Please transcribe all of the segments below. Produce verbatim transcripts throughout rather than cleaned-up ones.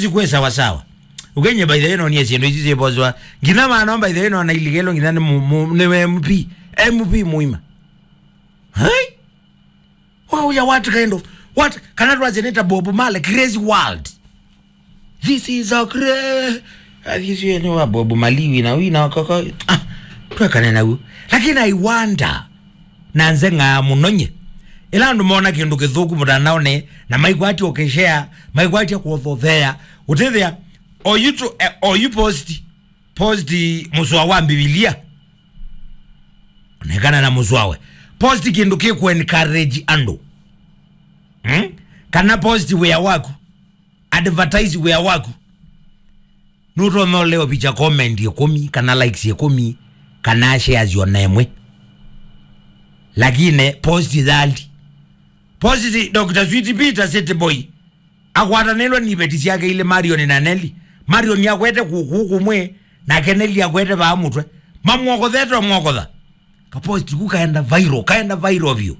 zikwe sawa sawa ukenye by the way no ni esinto izize bozwa ngina mana by the way no na iligelo ngina ne M P M P muima hey wow ya what kind of what cannot resonate Bob Marley crazy world. This is a crazy this you know Bob Marley na wina kaka ah twekana na hu lakini I wonder nanze nga munonye elando mona kindu kithuku mutanaone na maigwati okeshare maigwati kuothothea utethia or you to uh, or you post post muswa wa Biblia onekana na muswawe post kindu kiku encourage ando hmm? Kana post wea wako advertise wea wako nuto no leo picha comment yekomi kana likes yekomi kana shares yonemwe lakini post dhalti post Doctor Sweet Peter City Boy akwata nelo ni betisi yake ile Marion na Nelly Marion yakwete kuku mwe na Kenelli yakwete ba mutwe mamwoko theto mwoko tha ka post ku kaenda viral kaenda viral view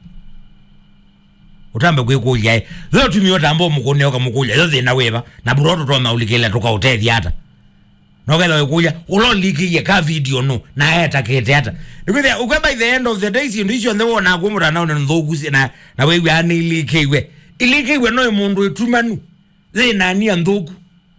utambe kwe kulya leo tumiota ambo mukone oka mukulya yote na weba na buroto to na ulikela toka hotel yata nokela kulya ulo likiye ka video no na eta kete yata because ukwe by the end of the day sindu icho ndewo na kumura na ndhogusi na na wewe ani likiwe ilikiwe no mundu etumanu ze nani andhogu.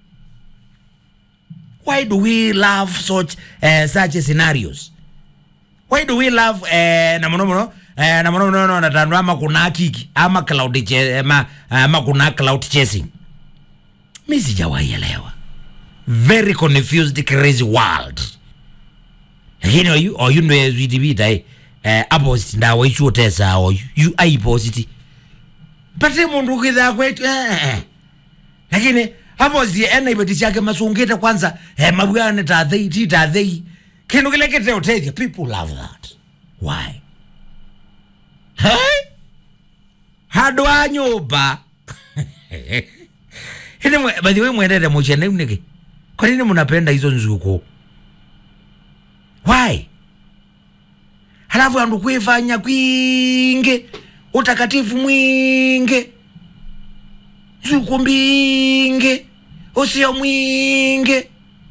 Why do we love such uh, such scenarios? Why do we love uh, na mono mono eh na mono mono na tanwa ama kuna kiki ama cloud che ama, ama kuna cloud chasing mimi sijawaelewa very confused crazy world you know you or you know as we debate eh uh, opposite ndawo ichotesa or you are opposite but mundu kitha kwetu eh lakini hapo zi ene ibetisi yake masungeta kwanza eh mabwana ta they ta they kinu kile kete hotel people love that why hey hadwa nyoba hene badi wewe mwendele mochene mnike kwa nini mnapenda hizo nzuko why halafu andu kuifanya kwinge utakatifu mwinge zuko mbinge usio mwinge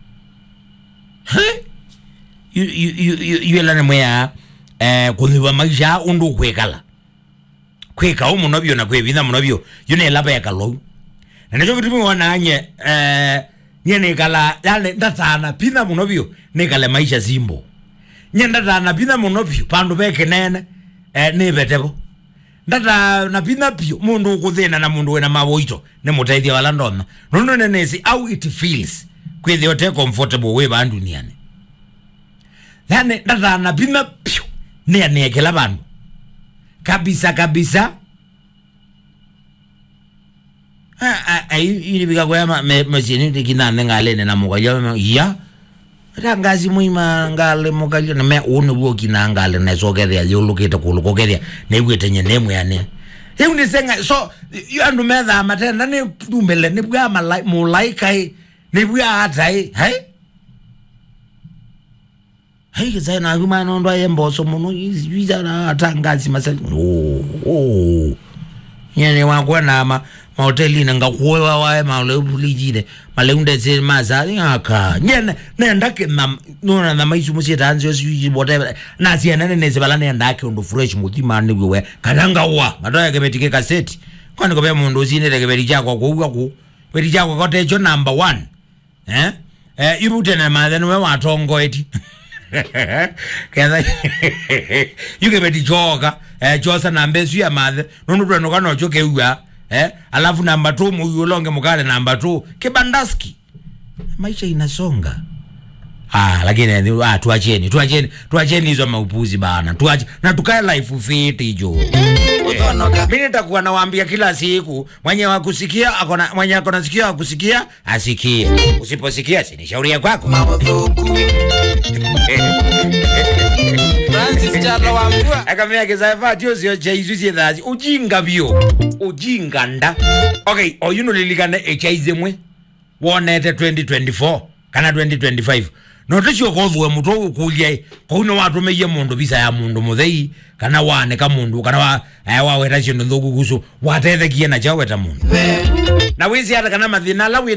he you you you you elana moya eh kuliwa maisha undu kwekala kweka umu nobyo na kwebina munobyo yune laba yakalo na nacho kitu mwana anye eh nyene kala yale ndatana pina munobyo nekale maisha zimbo nyenda dana pina munobyo pandu beke nene eh nebetebo ndata na pina pio mundu ukuthina na mundu wena mawoito ne mutaithia wala ndona nono nenesi how it feels kwethi ote comfortable we bandu niane yani ndata na pina pio ne anekela bandu kabisa kabisa ah ah ili bika kwa ma machine ndikinane ngale na mukaja ya rangazi muima ngale mukaja na me ono woki na ngale na sokethia yolukite kulukokethia na igwete nyenemu yane hiyo ni senga so you andu metha matenda ni dumbele ni bwa malai mulaika ni bwa hatai hai hey zaina nguma nondo yemboso muno iziza na atangazi masali oh oh nyene wakwa na ma hoteli nga kuwa wae maule ulijide male undeze mazali aka nyene nenda ke na nona na maisu musita anzio siji whatever na siana neze bala nenda ke ndo fresh mutima ni we kalanga wa matoya ke betike cassette kwani ko be mundu zine ke beti chako ko ku beti chako ko techo number one eh eh ibute na madhen we watongo eti kenda yuke beti choka eh chosa na mbesu ya madhe nonu ndo kana choke uwa eh alafu namba two muyolonge mukale namba two kibandaski maisha inasonga ah lakini ah tuacheni tuacheni tuacheni hizo maupuzi bana tuache na tukae life fit hiyo mimi nitakuwa nawaambia kila siku mwenye wa kusikia akona mwenye akona sikia wa kusikia asikie usiposikia si ni shauri yako Francis Charlo wambua akamia kesaifa tio sio chaizuzi dhazi ujinga bio ujinga nda okay oyuno lilikane echaizemwe wonete twenty twenty-four kana twenty twenty-five notisho kovwe muto ukulye kuno watu meye mundu bisa ya mundu muthei kana wane ka mundu kana wa wa weta chino ndogu kuso watethe kiena chaweta mundu na wizi hata kana mathina lawi